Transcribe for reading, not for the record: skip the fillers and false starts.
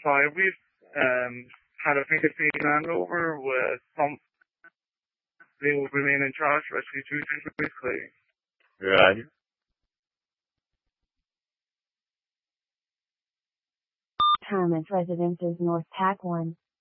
5 weeks, had a Picatinny Land Rover with some. They will remain in charge for actually 2 days weekly. Right. Time of residence is North Pack 1.